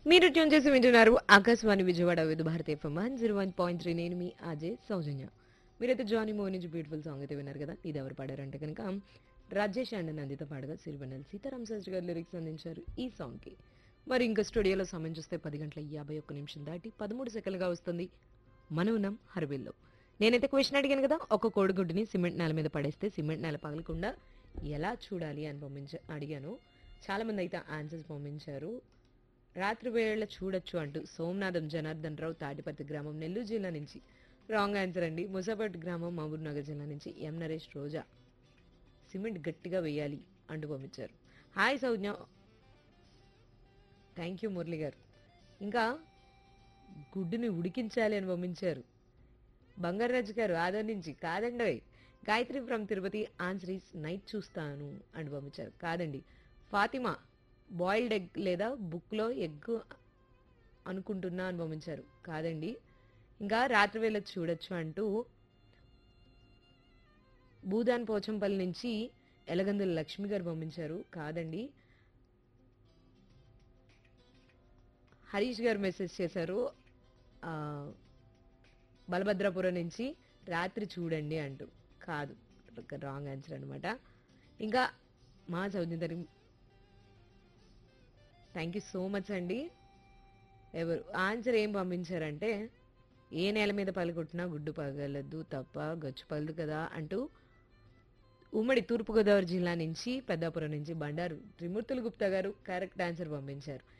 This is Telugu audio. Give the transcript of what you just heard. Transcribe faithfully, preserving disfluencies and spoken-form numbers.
మీరు ట్యూన్ చేసి వింటున్నారు Akashvani Vijayawada with Bharati FM one zero one point three. నేను మీ అజయ్ సౌజన్య. మీరైతే జానీ మో నుంచి బ్యూటిఫుల్ సాంగ్ అయితే విన్నారు కదా. ఇది ఎవరు పాడారంటే కనుక రాజేష్ అండ్ నందిత పాడగా సిరివెన్నెల సీతారాం శాస్త్రి గారు లిరిక్స్ అందించారు ఈ సాంగ్కి. మరి ఇంకా స్టూడియోలో సమయం చూస్తే పది గంటల యాభై ఒక్క నిమిషం దాటి పదమూడు సెకండ్లుగా వస్తుంది. మనం ఉన్నాం హర్విల్లో. నేనైతే క్వశ్చన్ అడిగాను కదా, ఒక కోడిగుడ్డుని సిమెంట్ నేల మీద పడేస్తే సిమెంట్ నేల పగలకుండా ఎలా చూడాలి అని పంపించ అడిగాను. చాలామంది అయితే ఆన్సర్స్ పంపించారు. రాత్రి వేళ చూడొచ్చు అంటూ సోమనాథం జనార్దన్ రావు తాటిపర్తి గ్రామం నెల్లూరు జిల్లా నుంచి రాంగ్ ఆన్సర్ అండి. ముసాపేట్ గ్రామం మహబూబ్ నగర్ జిల్లా నుంచి ఎం నరేష్ రోజా సిమెంట్ గట్టిగా వేయాలి అంటూ పంపించారు. Hi Saujna, thank you Murali గారు. ఇంకా గుడ్డుని ఉడికించాలి అని పంపించారు బంగారాజు గారు ఆదర్ నుంచి. కాదండి, Gayatri from Tirupati answer is night చూస్తాను అని పంపించారు. కాదండి, ఫాతిమా బాయిల్డ్ ఎగ్ లేదా బుక్లో ఎగ్ అనుకుంటున్నా అని పంపించారు. కాదండి. ఇంకా రాత్రి వేళ చూడొచ్చు అంటూ భూదాన్ పోచంపల్లి నుంచి ఎలగందుల లక్ష్మి గారు పంపించారు. కాదండి. హరీష్ గారు మెసేజ్ చేశారు ఆ, బలభద్రాపురం నుంచి రాత్రి చూడండి అంటూ. కాదు, రాంగ్ ఆన్సర్ అనమాట. ఇంకా మా చదువుతారు. థ్యాంక్ యూ సో మచ్ అండి. ఎవరు ఆన్సర్ ఏం పంపించారంటే ఏ నేల మీద పలుకొట్టినా గుడ్డు పగలదు తప్ప గచ్చు పగలదు కదా అంటూ ఉమ్మడి తూర్పుగోదావరి జిల్లా నుంచి పెద్దాపురం నుంచి బండారు త్రిమూర్తులు గుప్తా గారు కరెక్ట్ ఆన్సర్ పంపించారు.